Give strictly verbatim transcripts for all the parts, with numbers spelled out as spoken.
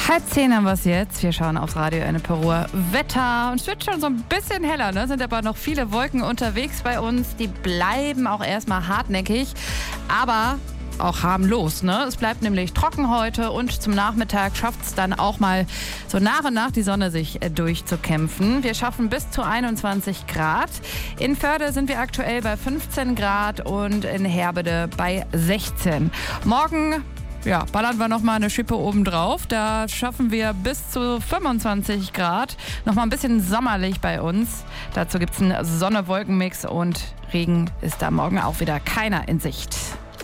Halb zehn haben wir es jetzt. Wir schauen aufs Radio Ennepe-Ruhr. Wetter. Und es wird schon so ein bisschen heller, ne? Sind aber noch viele Wolken unterwegs bei uns. Die bleiben auch erstmal hartnäckig, aber auch harmlos, ne? Es bleibt nämlich trocken heute und zum Nachmittag schafft es dann auch mal so nach und nach die Sonne sich äh, durchzukämpfen. Wir schaffen bis zu einundzwanzig Grad. In Förde sind wir aktuell bei fünfzehn Grad und in Herbede bei sechzehn. Morgen Ja, ballern wir nochmal eine Schippe obendrauf. Da schaffen wir bis zu fünfundzwanzig Grad. Nochmal ein bisschen sommerlich bei uns. Dazu gibt es einen Sonne-Wolken-Mix und Regen ist da morgen auch wieder keiner in Sicht.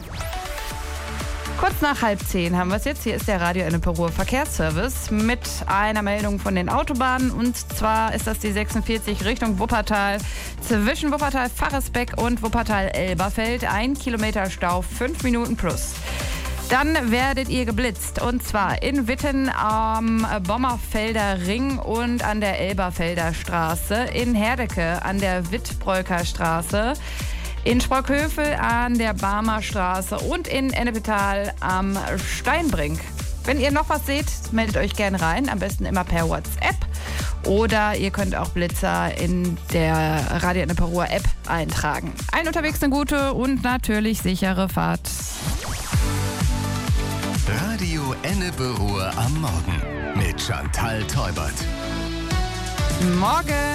Kurz nach halb zehn haben wir es jetzt. Hier ist der Radio Ennepe-Ruhr Verkehrsservice mit einer Meldung von den Autobahnen. Und zwar ist das die sechsundvierzig Richtung Wuppertal. Zwischen Wuppertal-Faresbeck und Wuppertal-Elberfeld. Ein Kilometer Stau, fünf Minuten plus. Dann werdet ihr geblitzt, und zwar in Witten am Bommerfelder Ring und an der Elberfelder Straße, in Herdecke an der Wittbreuker Straße, in Sprockhövel an der Barmer Straße und in Ennepetal am Steinbrink. Wenn ihr noch was seht, meldet euch gerne rein, am besten immer per WhatsApp. Oder ihr könnt auch Blitzer in der Radio Ennepe-Ruhr App eintragen. Allen unterwegs eine gute und natürlich sichere Fahrt. Radio Ennepe-Ruhr am Morgen mit Chantal Teubert. Morgen!